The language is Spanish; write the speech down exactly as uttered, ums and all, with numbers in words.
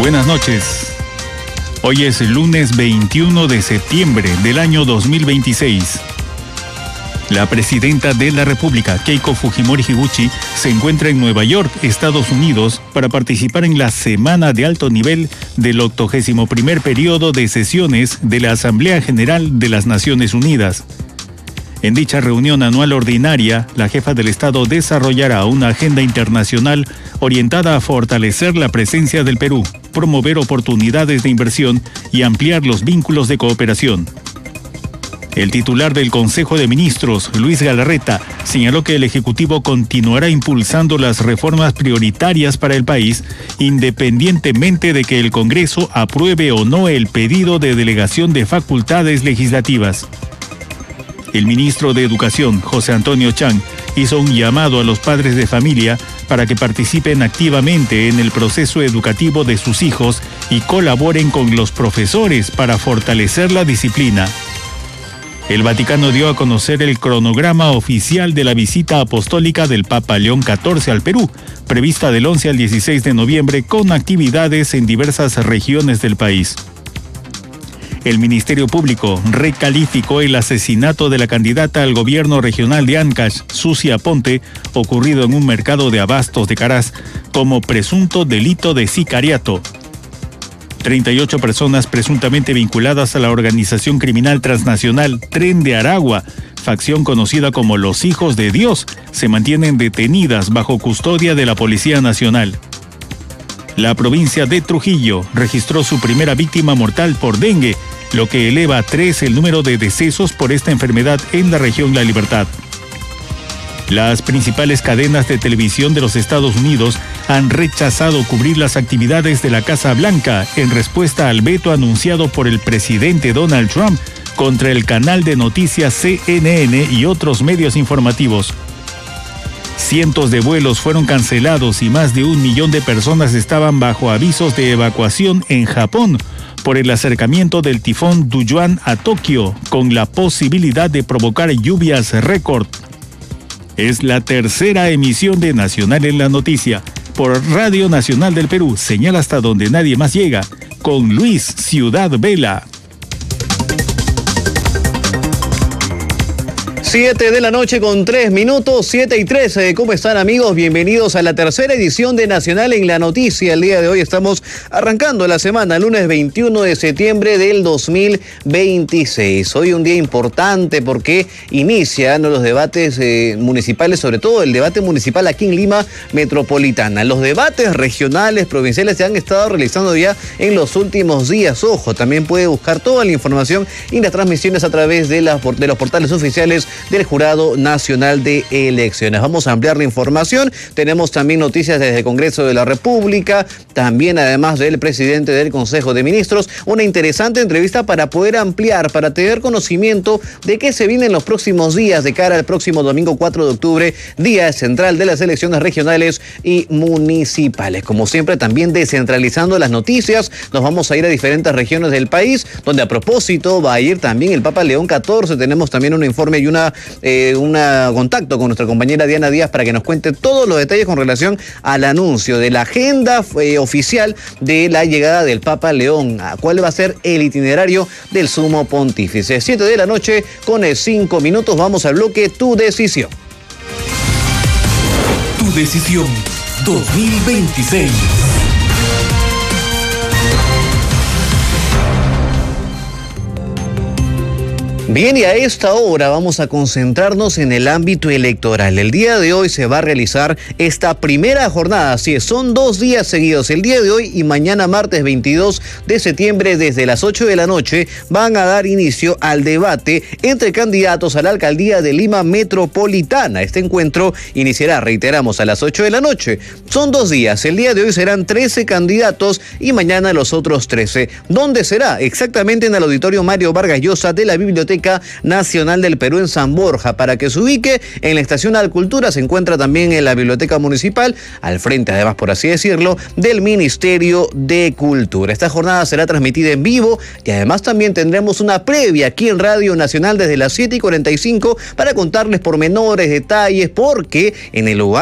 Buenas noches. Hoy es el lunes veintiuno de septiembre del año dos mil veintiséis. La presidenta de la República, Keiko Fujimori Higuchi, se encuentra en Nueva York, Estados Unidos, para participar en la Semana de Alto Nivel del octogésimo primer periodo de sesiones de la Asamblea General de las Naciones Unidas. En dicha reunión anual ordinaria, la jefa del Estado desarrollará una agenda internacional orientada a fortalecer la presencia del Perú, promover oportunidades de inversión y ampliar los vínculos de cooperación. El titular del Consejo de Ministros, Luis Galarreta, señaló que el Ejecutivo continuará impulsando las reformas prioritarias para el país, independientemente de que el Congreso apruebe o no el pedido de delegación de facultades legislativas. El ministro de Educación, José Antonio Chang, hizo un llamado a los padres de familia para que participen activamente en el proceso educativo de sus hijos y colaboren con los profesores para fortalecer la disciplina. El Vaticano dio a conocer el cronograma oficial de la visita apostólica del Papa León catorce al Perú, prevista del once al dieciséis de noviembre, con actividades en diversas regiones del país. El Ministerio Público recalificó el asesinato de la candidata al gobierno regional de Ancash, Susi Aponte, ocurrido en un mercado de abastos de Caraz, como presunto delito de sicariato. treinta y ocho personas presuntamente vinculadas a la organización criminal transnacional Tren de Aragua, facción conocida como los Hijos de Dios, se mantienen detenidas bajo custodia de la Policía Nacional. La provincia de Trujillo registró su primera víctima mortal por dengue, lo que eleva a tres el número de decesos por esta enfermedad en la región La Libertad. Las principales cadenas de televisión de los Estados Unidos han rechazado cubrir las actividades de la Casa Blanca en respuesta al veto anunciado por el presidente Donald Trump contra el canal de noticias C N N y otros medios informativos. Cientos de vuelos fueron cancelados y más de un millón de personas estaban bajo avisos de evacuación en Japón por el acercamiento del tifón Duyuan a Tokio, con la posibilidad de provocar lluvias récord. Es la tercera emisión de Nacional en la Noticia, por Radio Nacional del Perú, señal hasta donde nadie más llega, con Luis Ciudad Vela. Siete de la noche con tres minutos, siete y trece. ¿Cómo están, amigos? Bienvenidos a la tercera edición de Nacional en la Noticia. El día de hoy estamos arrancando la semana, lunes veintiuno de septiembre del dos mil veintiséis. Hoy un día importante porque inician los debates eh, municipales, sobre todo el debate municipal aquí en Lima Metropolitana. Los debates regionales, provinciales se han estado realizando ya en los últimos días. Ojo, también puede buscar toda la información y las transmisiones a través de, las, de los portales oficiales del Jurado Nacional de Elecciones. Vamos a ampliar la información. Tenemos también noticias desde el Congreso de la República, también además del presidente del Consejo de Ministros, una interesante entrevista para poder ampliar, para tener conocimiento de qué se viene en los próximos días de cara al próximo domingo cuatro de octubre, día central de las elecciones regionales y municipales. Como siempre, también descentralizando las noticias, nos vamos a ir a diferentes regiones del país, donde a propósito va a ir también el Papa León catorce. Tenemos también un informe y una Eh, un contacto con nuestra compañera Diana Díaz para que nos cuente todos los detalles con relación al anuncio de la agenda eh, oficial de la llegada del Papa León. ¿Cuál va a ser el itinerario del Sumo Pontífice? Siete de la noche con cinco minutos. Vamos al bloque Tu Decisión. Tu Decisión dos mil veintiséis. Bien, y a esta hora vamos a concentrarnos en el ámbito electoral. El día de hoy se va a realizar esta primera jornada, así es, son dos días seguidos, el día de hoy y mañana martes veintidós de septiembre desde las ocho de la noche van a dar inicio al debate entre candidatos a la alcaldía de Lima Metropolitana. Este encuentro iniciará, reiteramos, a las ocho de la noche. Son dos días, el día de hoy serán trece candidatos y mañana los otros trece. ¿Dónde será? Exactamente en el Auditorio Mario Vargas Llosa de la Biblioteca Nacional del Perú en San Borja. Para que se ubique en la Estación Alcultura, se encuentra también en la Biblioteca Municipal, al frente, además, por así decirlo, del Ministerio de Cultura. Esta jornada será transmitida en vivo y además también tendremos una previa aquí en Radio Nacional desde las siete y cuarenta y cinco para contarles pormenores, detalles, porque en el lugar